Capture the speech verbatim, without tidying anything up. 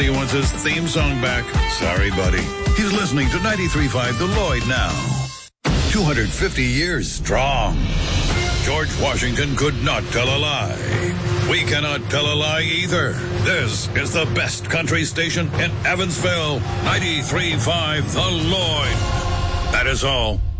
He wants his theme song back. Sorry, buddy. He's listening to ninety-three point five The Lloyd now. two hundred fifty years strong. George Washington could not tell a lie. We cannot tell a lie either. This is the best country station in Evansville. ninety-three point five The Lloyd. That is all.